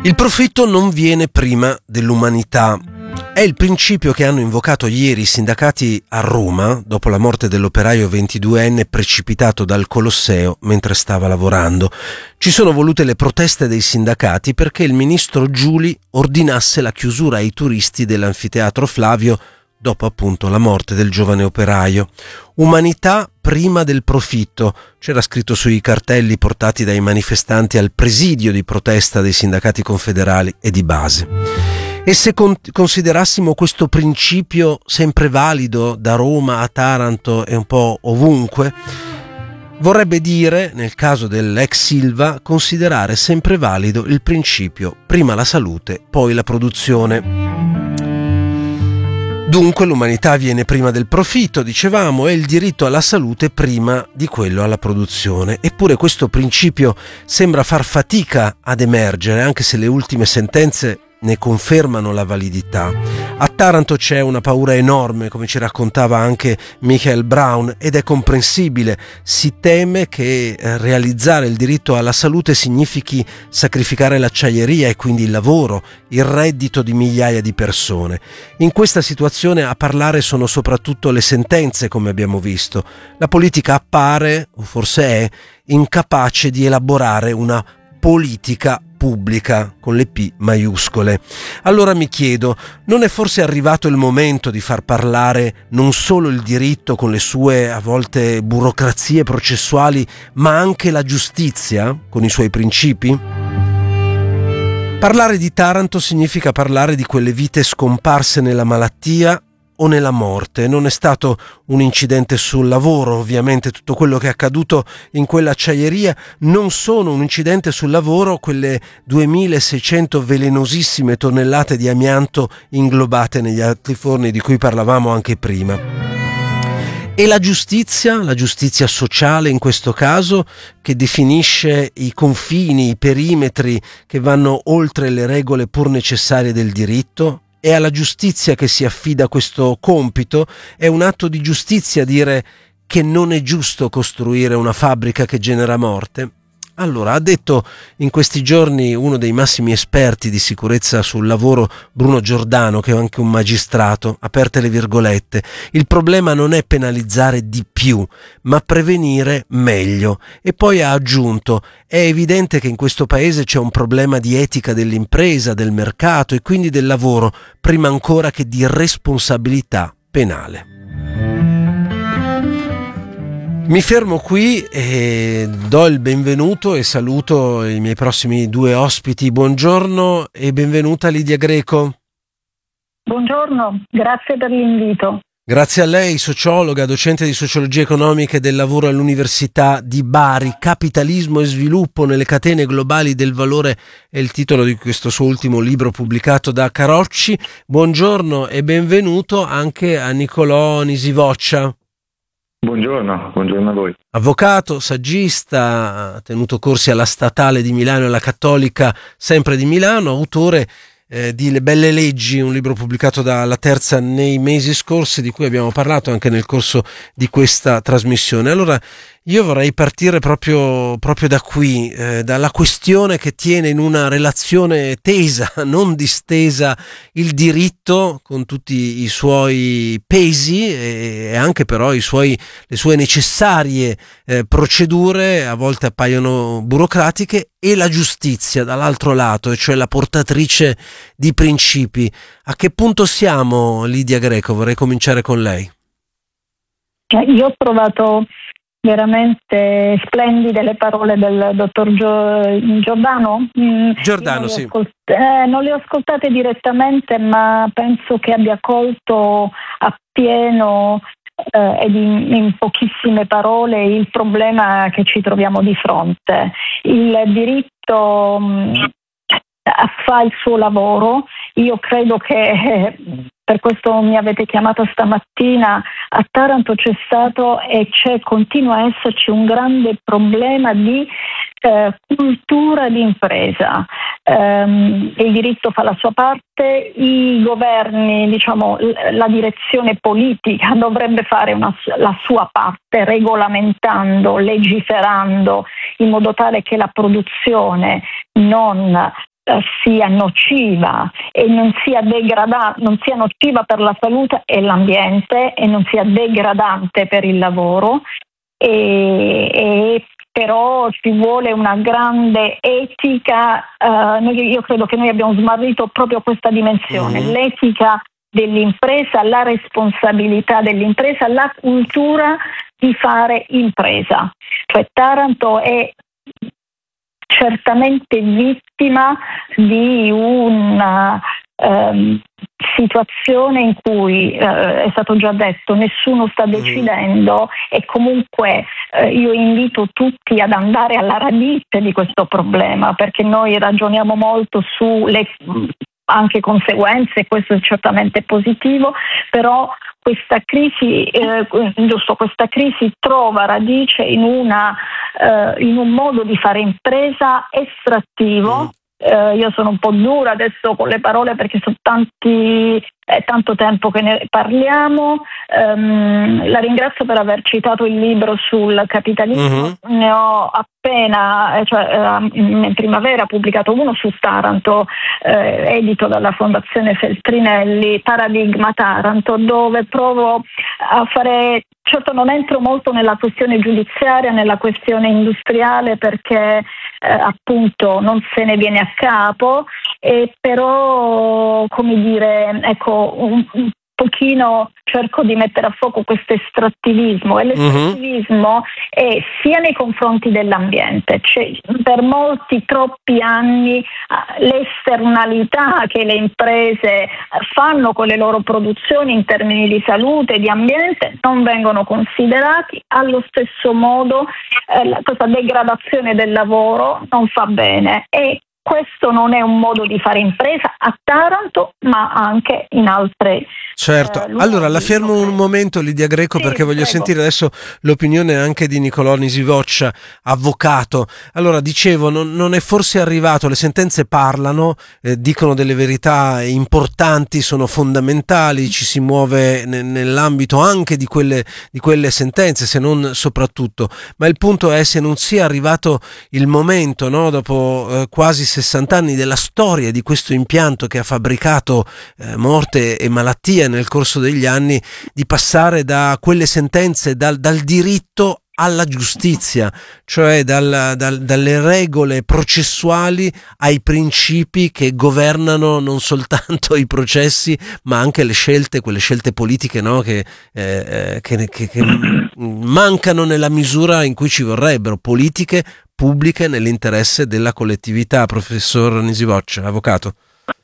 Il profitto non viene prima dell'umanità. È il principio che hanno invocato ieri i sindacati a Roma dopo la morte dell'operaio 22enne precipitato dal Colosseo mentre stava lavorando. Ci sono volute le proteste dei sindacati perché il ministro Giuli ordinasse la chiusura ai turisti dell'anfiteatro Flavio dopo appunto la morte del giovane operaio. Umanità prima del profitto, c'era scritto sui cartelli portati dai manifestanti al presidio di protesta dei sindacati confederali e di base. E se considerassimo questo principio sempre valido da Roma a Taranto e un po' ovunque, vorrebbe dire, nel caso dell'ex Silva, considerare sempre valido il principio prima la salute, poi la produzione. Dunque l'umanità viene prima del profitto, dicevamo, e il diritto alla salute prima di quello alla produzione. Eppure questo principio sembra far fatica ad emergere, anche se le ultime sentenze ne confermano la validità. A Taranto c'è una paura enorme, come ci raccontava anche Michael Brown, ed è comprensibile. Si teme che realizzare il diritto alla salute significhi sacrificare l'acciaieria e quindi il lavoro, il reddito di migliaia di persone. In questa situazione a parlare sono soprattutto le sentenze, come abbiamo visto. La politica appare, o forse è, incapace di elaborare una politica pubblica con le P maiuscole. Allora mi chiedo, non è forse arrivato il momento di far parlare non solo il diritto con le sue a volte burocrazie processuali, ma anche la giustizia con i suoi principi? Parlare di Taranto significa parlare di quelle vite scomparse nella malattia o nella morte. Non è stato un incidente sul lavoro, ovviamente tutto quello che è accaduto in quell'acciaieria non sono un incidente sul lavoro quelle 2600 velenosissime tonnellate di amianto inglobate negli altiforni di cui parlavamo anche prima. E la giustizia sociale in questo caso, che definisce i confini, i perimetri che vanno oltre le regole pur necessarie del diritto? È alla giustizia che si affida questo compito? È un atto di giustizia dire che non è giusto costruire una fabbrica che genera morte? Allora, ha detto in questi giorni uno dei massimi esperti di sicurezza sul lavoro, Bruno Giordano, che è anche un magistrato, aperte le virgolette, il problema non è penalizzare di più, ma prevenire meglio. E poi ha aggiunto, è evidente che in questo paese c'è un problema di etica dell'impresa, del mercato e quindi del lavoro, prima ancora che di responsabilità penale. Mi fermo qui e do il benvenuto e saluto i miei prossimi due ospiti. Buongiorno e benvenuta Lidia Greco. Buongiorno, grazie per l'invito. Grazie a lei, sociologa, docente di sociologia economica e del lavoro all'Università di Bari. Capitalismo e sviluppo nelle catene globali del valore è il titolo di questo suo ultimo libro pubblicato da Carocci. Buongiorno e benvenuto anche a Nicolò Nisivoccia. Buongiorno a voi. Avvocato, saggista, ha tenuto corsi alla Statale di Milano e alla Cattolica sempre di Milano, autore di Le belle leggi, un libro pubblicato dalla Terza nei mesi scorsi, di cui abbiamo parlato anche nel corso di questa trasmissione. Allora io vorrei partire proprio da qui, dalla questione che tiene in una relazione tesa, non distesa, il diritto con tutti i suoi pesi e anche però le sue necessarie procedure, a volte appaiono burocratiche, e la giustizia dall'altro lato, e cioè la portatrice di principi. A che punto siamo, Lidia Greco? Vorrei cominciare con lei. Io ho trovato veramente splendide le parole del dottor Giordano. Giordano, sì. Non le ho ascoltate direttamente, ma penso che abbia colto appieno ed in pochissime parole il problema che ci troviamo di fronte. Il diritto fa il suo lavoro. Io credo che per questo mi avete chiamato stamattina. A Taranto c'è stato e continua a esserci un grande problema di cultura di impresa. Il diritto fa la sua parte, i governi, la direzione politica dovrebbe fare la sua parte, regolamentando, legiferando in modo tale che la produzione non sia nociva e non sia non sia nociva per la salute e l'ambiente e non sia degradante per il lavoro, e però ci vuole una grande etica. Io credo che noi abbiamo smarrito proprio questa dimensione, l'etica dell'impresa, la responsabilità dell'impresa, la cultura di fare impresa. Cioè Taranto è certamente vittima di una situazione in cui è stato già detto, nessuno sta decidendo, e comunque io invito tutti ad andare alla radice di questo problema, perché noi ragioniamo molto sulle anche conseguenze, e questo è certamente positivo, però questa crisi trova radice in un modo di fare impresa estrattivo. Io sono un po' dura adesso con le parole perché è tanto tempo che ne parliamo. La ringrazio per aver citato il libro sul capitalismo. Ne ho appena, in primavera, pubblicato uno su Taranto, edito dalla Fondazione Feltrinelli, Paradigma Taranto, dove provo a fare. Certo, non entro molto nella questione giudiziaria, nella questione industriale, perché appunto non se ne viene a capo, però, come dire, ecco, un pochino cerco di mettere a fuoco questo estrattivismo, e l'estrattivismo è sia nei confronti dell'ambiente, cioè, per troppi anni l'esternalità che le imprese fanno con le loro produzioni in termini di salute e di ambiente non vengono considerati. Allo stesso modo questa degradazione del lavoro non fa bene, e questo non è un modo di fare impresa a Taranto, ma anche in altre. Certo, allora la fermo un momento, Lidia Greco, perché voglio sentire adesso l'opinione anche di Nicolò Nisivoccia, avvocato. Allora, dicevo, non è forse arrivato, le sentenze parlano, dicono delle verità importanti, sono fondamentali, ci si muove nell'ambito anche di quelle sentenze, se non soprattutto, ma il punto è se non sia arrivato il momento, no, dopo quasi 60 anni della storia di questo impianto che ha fabbricato morte e malattia nel corso degli anni, di passare da quelle sentenze, dal diritto alla giustizia, cioè dalle regole processuali ai principi che governano non soltanto i processi ma anche le scelte, quelle scelte politiche, no? che mancano nella misura in cui ci vorrebbero, politiche pubbliche nell'interesse della collettività. Professor Nisivoccia, avvocato.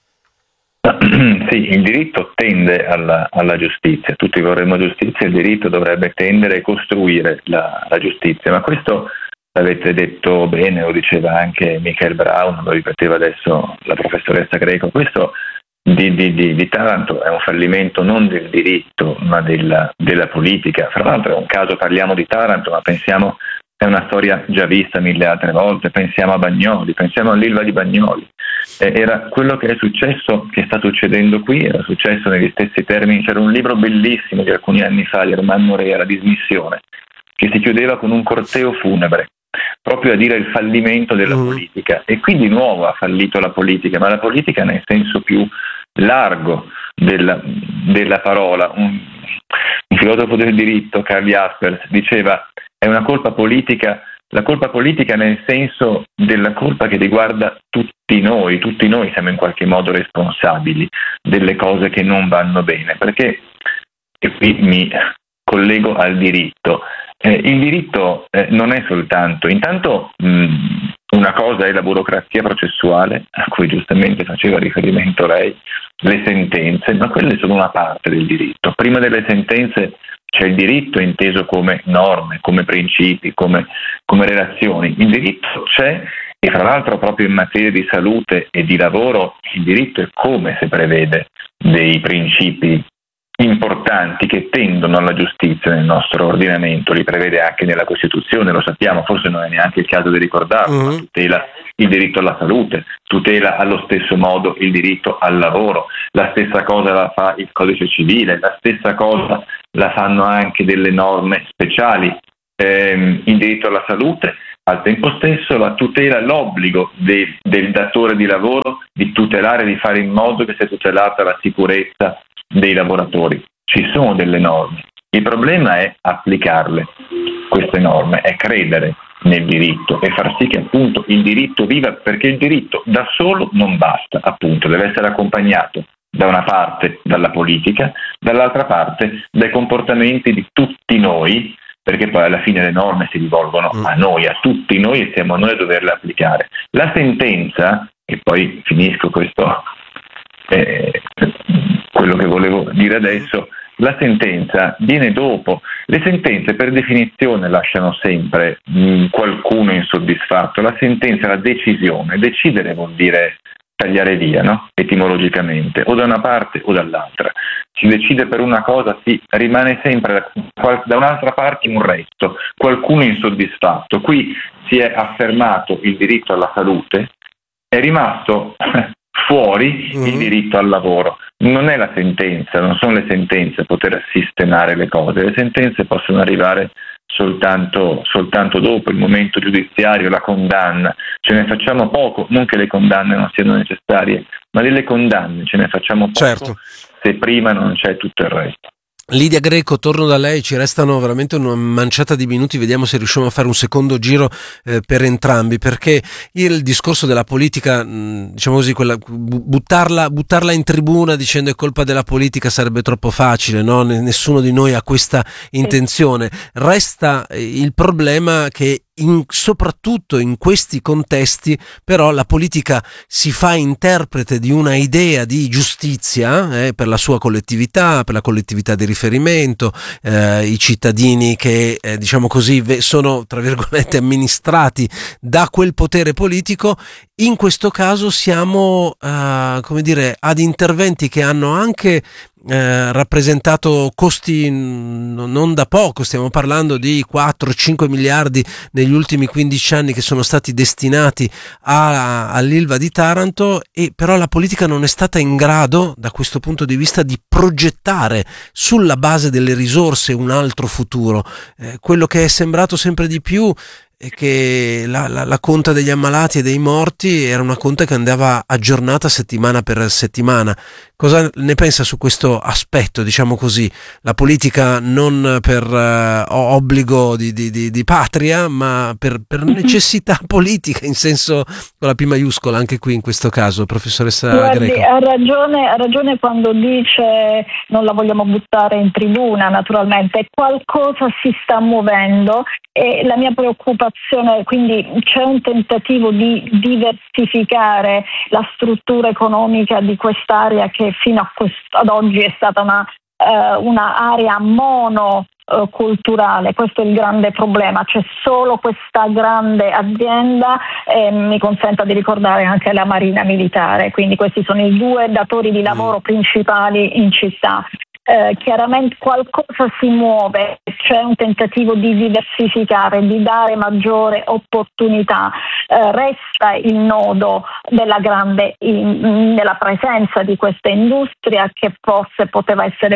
Sì, il diritto tende alla giustizia, tutti vorremmo giustizia, il diritto dovrebbe tendere e costruire la giustizia, ma questo l'avete detto bene, lo diceva anche Michael Braun, lo ripeteva adesso la professoressa Greco, questo di Taranto è un fallimento non del diritto ma della politica. Fra l'altro è un caso, parliamo di Taranto ma pensiamo, è una storia già vista 1000 altre volte, pensiamo a Bagnoli, pensiamo all'Ilva di Bagnoli. Era quello che è successo, che sta succedendo qui, era successo negli stessi termini. C'era un libro bellissimo di alcuni anni fa di Ermanno Rea, La dismissione, che si chiudeva con un corteo funebre, proprio a dire il fallimento della politica. E qui di nuovo ha fallito la politica, ma la politica nel senso più largo della parola. Un filosofo del diritto, Karl Jaspers, diceva: è una colpa politica, la colpa politica nel senso della colpa che riguarda tutti noi siamo in qualche modo responsabili delle cose che non vanno bene, perché, e qui mi collego al diritto, il diritto non è soltanto, intanto una cosa è la burocrazia processuale, a cui giustamente faceva riferimento lei, le sentenze, ma quelle sono una parte del diritto. Prima delle sentenze c'è il diritto inteso come norme, come principi, come relazioni. Il diritto c'è, e fra l'altro proprio in materia di salute e di lavoro il diritto è come se prevede dei principi importanti che tendono alla giustizia nel nostro ordinamento, li prevede anche nella Costituzione, lo sappiamo, forse non è neanche il caso di ricordarlo, ma tutela il diritto alla salute, tutela allo stesso modo il diritto al lavoro, la stessa cosa la fa il Codice Civile, la stessa cosa la fanno anche delle norme speciali. Il diritto alla salute Al tempo stesso la tutela, l'obbligo del datore di lavoro di tutelare, di fare in modo che sia tutelata la sicurezza dei lavoratori. Ci sono delle norme, il problema è applicarle, queste norme, è credere nel diritto e far sì che appunto il diritto viva, perché il diritto da solo non basta, appunto, deve essere accompagnato da una parte dalla politica, dall'altra parte dai comportamenti di tutti noi, perché poi alla fine le norme si rivolgono a noi, a tutti noi, e siamo noi a doverle applicare. La sentenza, e poi finisco questo, quello che volevo dire adesso, la sentenza viene dopo. Le sentenze per definizione lasciano sempre qualcuno insoddisfatto. La sentenza, la decisione, decidere vuol dire tagliare via, no? Etimologicamente, o da una parte o dall'altra. Si decide per una cosa, rimane sempre da un'altra parte un resto, qualcuno insoddisfatto. Qui si è affermato il diritto alla salute, è rimasto fuori il diritto al lavoro. Non è la sentenza, non sono le sentenze a poter sistemare le cose. Le sentenze possono arrivare soltanto dopo il momento giudiziario, la condanna. Ce ne facciamo poco, non che le condanne non siano necessarie, ma delle condanne ce ne facciamo poco, certo, se prima non c'è tutto il resto. Lidia Greco, torno da lei, ci restano veramente una manciata di minuti, vediamo se riusciamo a fare un secondo giro per entrambi, perché il discorso della politica, diciamo così, buttarla in tribuna dicendo è colpa della politica sarebbe troppo facile, no? Nessuno di noi ha questa intenzione. Resta il problema che soprattutto in questi contesti però la politica si fa interprete di una idea di giustizia per la sua collettività, per la collettività di riferimento, i cittadini che diciamo così sono tra virgolette amministrati da quel potere politico. In questo caso siamo come dire ad interventi che hanno anche rappresentato costi non da poco, stiamo parlando di 4-5 miliardi negli ultimi 15 anni che sono stati destinati all'Ilva di Taranto, e però la politica non è stata in grado da questo punto di vista di progettare sulla base delle risorse un altro futuro. Quello che è sembrato sempre di più è che la conta degli ammalati e dei morti era una conta che andava aggiornata settimana per settimana. Cosa ne pensa su questo aspetto, diciamo così? La politica non per obbligo di patria, ma per necessità politica, in senso con la P maiuscola, anche qui in questo caso, professoressa Greco. Ha ragione quando dice non la vogliamo buttare in tribuna, naturalmente qualcosa si sta muovendo, e la mia preoccupazione, quindi c'è un tentativo di diversificare la struttura economica di quest'area che fino ad oggi è stata una area monoculturale. Questo è il grande problema, c'è solo questa grande azienda, mi consenta di ricordare anche la Marina Militare, quindi questi sono i due datori di lavoro principali in città. Chiaramente qualcosa si muove, c'è un tentativo di diversificare, di dare maggiore opportunità, resta il nodo della della presenza di questa industria che forse poteva essere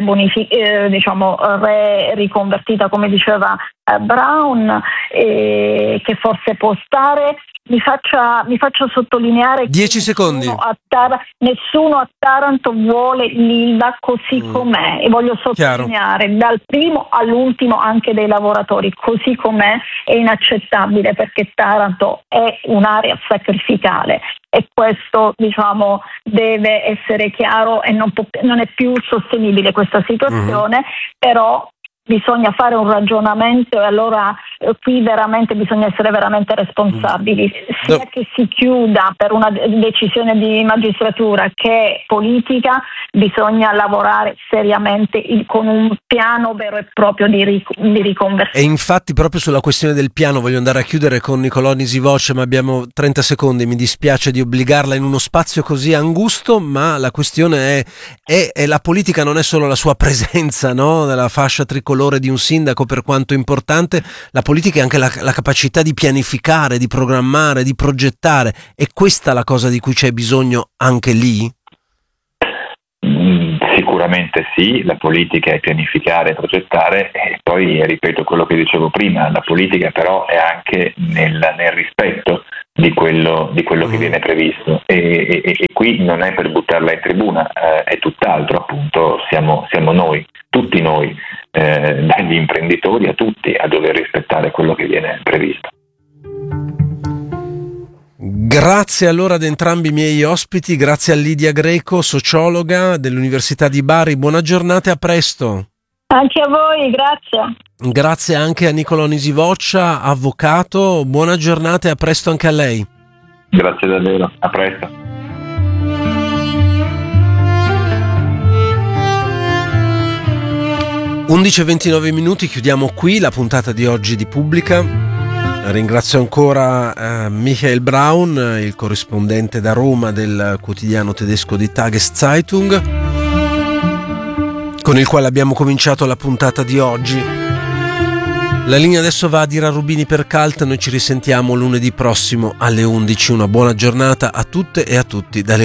riconvertita, come diceva Brown, che forse può stare. Mi faccia sottolineare 10 secondi. Nessuno a Taranto vuole l'Ilva così com'è, e voglio sottolineare dal primo all'ultimo anche dei lavoratori, così com'è è inaccettabile, perché Taranto è un'area sacrificale e questo deve essere chiaro, e non è più sostenibile questa situazione. Però bisogna fare un ragionamento, e allora qui veramente bisogna essere veramente responsabili, sia che si chiuda per una decisione di magistratura che politica. Bisogna lavorare seriamente con un piano vero e proprio di riconversione. E infatti proprio sulla questione del piano voglio andare a chiudere con Nicolò Nisivoce, ma abbiamo 30 secondi, mi dispiace di obbligarla in uno spazio così angusto, ma la questione è la politica non è solo la sua presenza, no? Nella fascia tricolore di un sindaco, per quanto importante, la politica è anche la capacità di pianificare, di programmare, di progettare. È questa la cosa di cui c'è bisogno anche lì? Sicuramente sì, la politica è pianificare, progettare, e poi ripeto quello che dicevo prima, la politica però è anche nel rispetto di quello che viene previsto e qui non è per buttarla in tribuna, è tutt'altro, appunto siamo noi, tutti noi, dagli imprenditori a tutti, a dover rispettare quello che viene previsto. Grazie allora ad entrambi i miei ospiti, grazie a Lidia Greco, sociologa dell'Università di Bari, buona giornata e a presto. Anche a voi, grazie. Grazie anche a Nicolò Nisivoccia, avvocato, buona giornata e a presto anche a lei. Grazie davvero, a presto. 11:29, chiudiamo qui la puntata di oggi di Pubblica. Ringrazio ancora Michael Braun, il corrispondente da Roma del quotidiano tedesco di Tageszeitung, con il quale abbiamo cominciato la puntata di oggi. La linea adesso va a Dira Rubini per Cult, noi ci risentiamo lunedì prossimo alle 11. Una buona giornata a tutte e a tutti dalle